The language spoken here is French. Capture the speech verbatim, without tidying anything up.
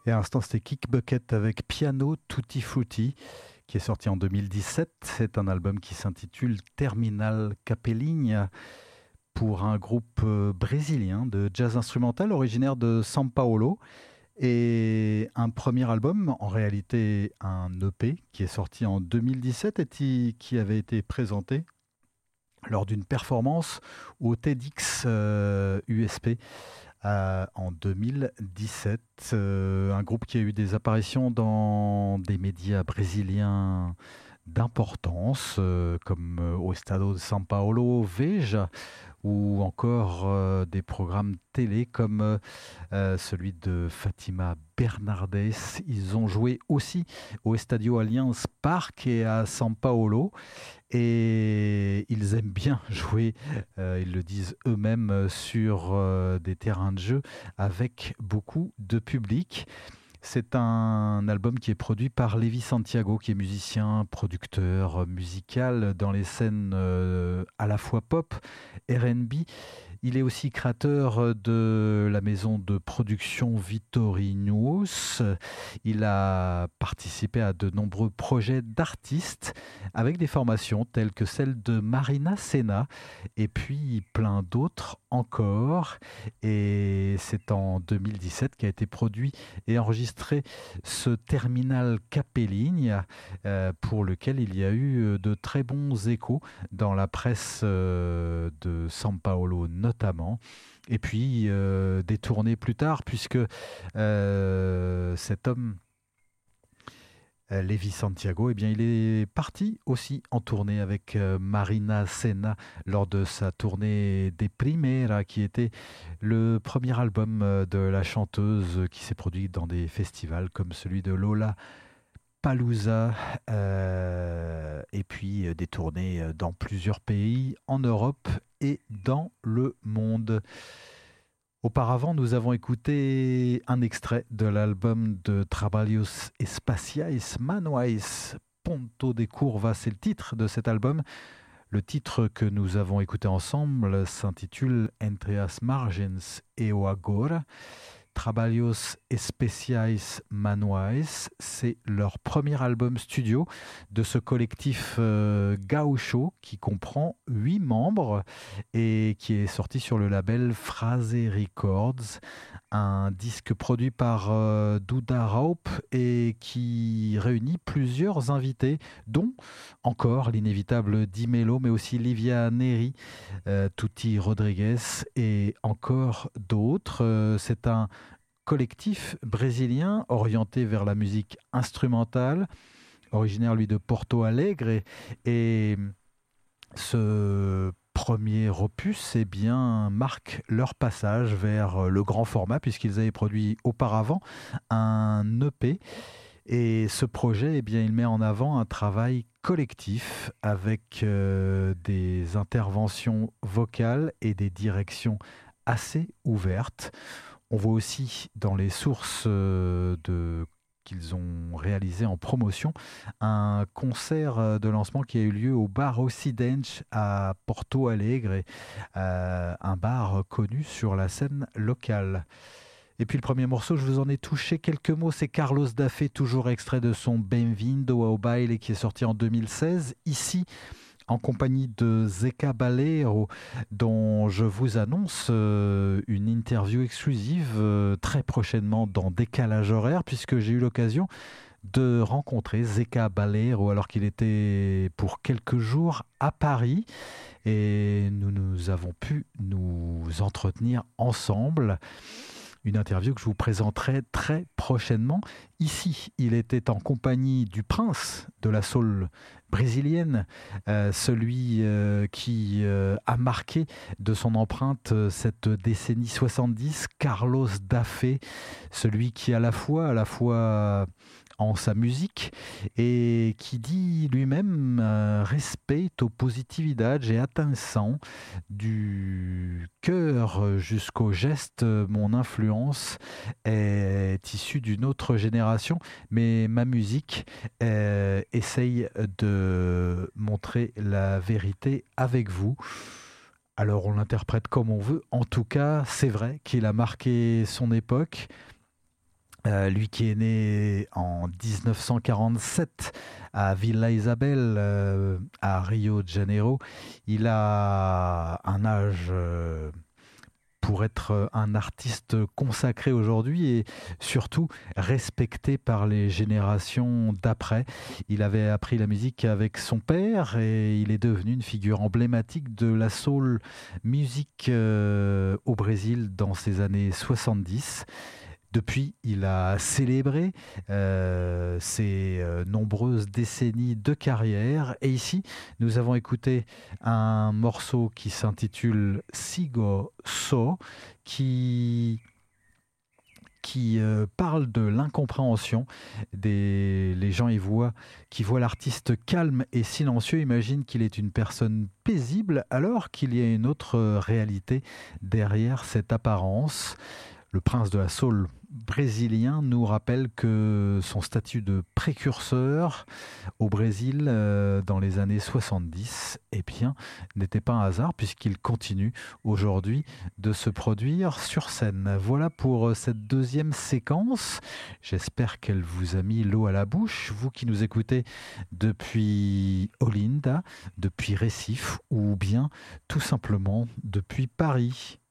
Et à l'instant, c'était Kick Bucket avec Piano Tutti Frutti, qui est sorti en deux mille dix-sept. C'est un album qui s'intitule Terminal Capelinha pour un groupe euh, brésilien de jazz instrumental originaire de São Paulo. Et un premier album, en réalité un E P, qui est sorti en deux mille dix-sept et qui qui avait été présenté lors d'une performance au TEDx euh, U S P euh, en deux mille dix-sept. Euh, un groupe qui a eu des apparitions dans des médias brésiliens d'importance, euh, comme euh, au Estado de São Paulo, Veja, ou encore euh, des programmes télé comme euh, euh, celui de Fatima Bernardes. Ils ont joué aussi au Estadio Allianz Parque et à São Paulo. Et ils aiment bien jouer, euh, ils le disent eux-mêmes, euh, sur euh, des terrains de jeu avec beaucoup de public. C'est un album qui est produit par Levi Santiago, qui est musicien, producteur euh, musical dans les scènes euh, à la fois pop, R and B. Il est aussi créateur de la maison de production Vitorinos. Il a participé à de nombreux projets d'artistes avec des formations telles que celle de Marina Senna et puis plein d'autres encore. Et c'est en deux mille dix-sept qu'a été produit et enregistré ce Terminal Capelinha euh, pour lequel il y a eu de très bons échos dans la presse euh, de São Paulo notamment. Et puis euh, des tournées plus tard, puisque euh, cet homme, euh, Levi Santiago, eh bien, il est parti aussi en tournée avec euh, Marina Senna lors de sa tournée des Primera, qui était le premier album euh, de la chanteuse qui s'est produit dans des festivals comme celui de Lola Palouza, euh, et puis euh, des tournées euh, dans plusieurs pays en Europe et dans le monde. Auparavant, nous avons écouté un extrait de l'album de Trabalhos Espaciais Manuais, Ponto de Curva, c'est le titre de cet album. Le titre que nous avons écouté ensemble s'intitule Entre as Margens e o Agora. Trabalhos Especiais Manuais, c'est leur premier album studio de ce collectif euh, Gaucho qui comprend huit membres et qui est sorti sur le label Phrase Records, un disque produit par euh, Duda Raup et qui réunit plusieurs invités, dont encore l'inévitable Di Mello, mais aussi Livia Neri, euh, Tuti Rodriguez et encore d'autres. Euh, c'est un collectif brésilien orienté vers la musique instrumentale, originaire lui de Porto Alegre, et, et ce premier opus eh bien, marque leur passage vers le grand format puisqu'ils avaient produit auparavant un E P. Et ce projet, eh bien, il met en avant un travail collectif avec euh, des interventions vocales et des directions assez ouvertes. On voit aussi dans les sources euh, de qu'ils ont réalisé en promotion un concert de lancement qui a eu lieu au bar Occidente à Porto Alegre, euh, un bar connu sur la scène locale. Et puis le premier morceau, je vous en ai touché quelques mots, c'est Carlos Dafé, toujours extrait de son Bem-vindo ao Baile qui est sorti en deux mille seize. Ici, en compagnie de Zeca Baleiro, dont je vous annonce euh, une interview exclusive euh, très prochainement dans Décalage Horaire, puisque j'ai eu l'occasion de rencontrer Zeca Baleiro alors qu'il était pour quelques jours à Paris et nous, nous avons pu nous entretenir ensemble. Une interview que je vous présenterai très prochainement. Ici, il était en compagnie du prince de la soul brésilienne, euh, celui euh, qui euh, a marqué de son empreinte euh, cette décennie soixante-dix, Carlos Dafé, celui qui à la fois, à la fois en sa musique et qui dit lui-même euh, respeito positividade et attention du cœur jusqu'au geste. Mon influence est issue d'une autre génération, mais ma musique euh, essaye de montrer la vérité avec vous. Alors on l'interprète comme on veut. En tout cas, c'est vrai qu'il a marqué son époque. Euh, lui qui est né en dix-neuf cent quarante-sept à Villa Isabel, euh, à Rio de Janeiro, il a un âge euh, pour être un artiste consacré aujourd'hui et surtout respecté par les générations d'après. Il avait appris la musique avec son père et il est devenu une figure emblématique de la soul music euh, au Brésil dans ces années soixante-dix. Depuis, il a célébré euh, ses euh, nombreuses décennies de carrière. Et ici, nous avons écouté un morceau qui s'intitule Sigo So, qui qui euh, parle de l'incompréhension des les gens y voient qui voient l'artiste calme et silencieux imaginent qu'il est une personne paisible alors qu'il y a une autre réalité derrière cette apparence. Le prince de la soul brésilien nous rappelle que son statut de précurseur au Brésil euh, dans les années soixante-dix eh bien, n'était pas un hasard puisqu'il continue aujourd'hui de se produire sur scène. Voilà pour euh, cette deuxième séquence. J'espère qu'elle vous a mis l'eau à la bouche. Vous qui nous écoutez depuis Olinda, depuis Recife ou bien tout simplement depuis Paris.